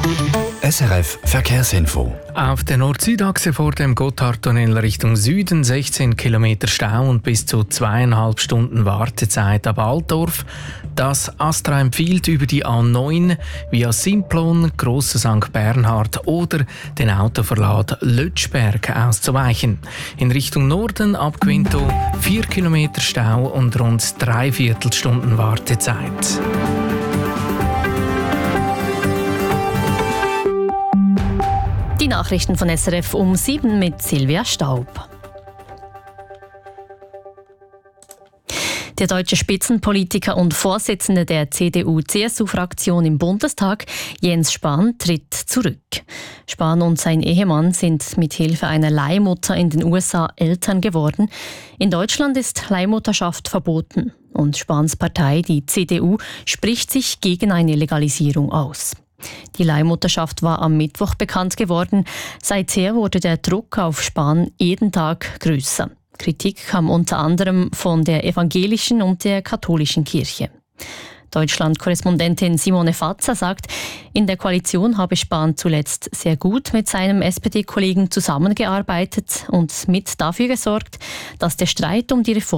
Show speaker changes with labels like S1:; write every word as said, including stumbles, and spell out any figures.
S1: S R F Verkehrsinfo.
S2: Auf der Nord-Süd-Achse vor dem Gotthardtunnel Richtung Süden sechzehn Kilometer Stau und bis zu zweieinhalb Stunden Wartezeit ab Altdorf. Das Astra empfiehlt, über die A neun via Simplon, Grosser Sankt Bernhard oder den Autoverlad Lötschberg auszuweichen. In Richtung Norden ab Quinto vier Kilometer Stau und rund dreiviertel Stunden Wartezeit.
S3: Die Nachrichten von S R F um sieben mit Silvia Staub. Der deutsche Spitzenpolitiker und Vorsitzende der C D U C S U-Fraktion im Bundestag, Jens Spahn, tritt zurück. Spahn und sein Ehemann sind mit Hilfe einer Leihmutter in den U S A Eltern geworden. In Deutschland ist Leihmutterschaft verboten. Und Spahns Partei, die C D U, spricht sich gegen eine Legalisierung aus. Die Leihmutterschaft war am Mittwoch bekannt geworden. Seither wurde der Druck auf Spahn jeden Tag größer. Kritik kam unter anderem von der evangelischen und der katholischen Kirche. Deutschland-Korrespondentin Simone Fatzer sagt, in der Koalition habe Spahn zuletzt sehr gut mit seinem S P D-Kollegen zusammengearbeitet und mit dafür gesorgt, dass der Streit um die Reform